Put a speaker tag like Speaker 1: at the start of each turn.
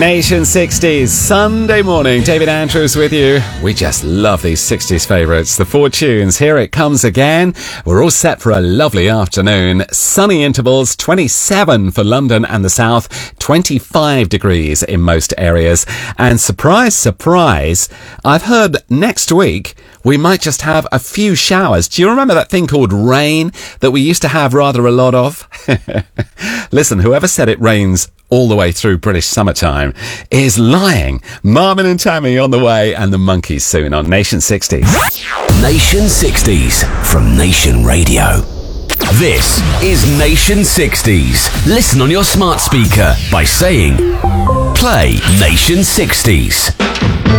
Speaker 1: Nation 60s, Sunday morning. David Andrews with you. We just love these 60s favourites. The four tunes. Here it comes again. We're all set for a lovely afternoon. Sunny intervals, 27 for London and the south, 25 degrees in most areas. And surprise, surprise, I've heard next week we might just have a few showers. Do you remember that thing called rain that we used to have rather a lot of? Listen, whoever said it rains all the way through British summertime is lying. Marvin and Tammy on the way, and the Monkees soon on Nation 60s.
Speaker 2: Nation 60s from Nation Radio. This is Nation 60s. Listen on your smart speaker by saying, play Nation 60s.